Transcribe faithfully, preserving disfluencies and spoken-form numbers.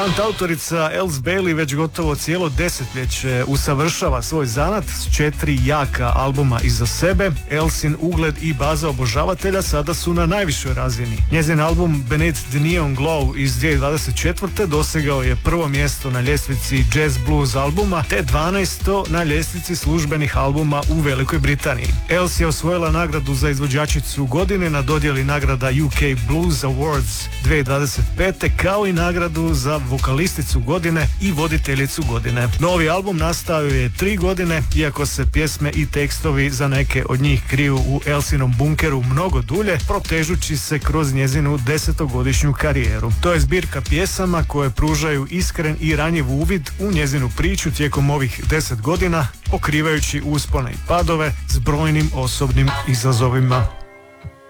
Kantautorica Els Bailey već gotovo cijelo desetljeće usavršava svoj zanat s četiri jaka albuma iza sebe. Elsin ugled i baza obožavatelja sada su na najvišoj razini. Njezin album Beneath the Neon Glow iz dvije tisuće dvadeset četvrte dosegao je prvo mjesto na ljestvici Jazz Blues albuma te dvanaesto na ljestvici službenih albuma u Velikoj Britaniji. Els je osvojila nagradu za izvođačicu godine na dodjeli nagrada U K Blues Awards dvije tisuće dvadeset pete kao i nagradu za vokalisticu godine i voditeljicu godine. Novi album nastao je tri godine, iako se pjesme i tekstovi za neke od njih kriju u Elsinom bunkeru mnogo dulje, protežući se kroz njezinu desetogodišnju karijeru. To je zbirka pjesama koje pružaju iskren i ranjiv uvid u njezinu priču tijekom ovih deset godina, pokrivajući uspone i padove s brojnim osobnim izazovima.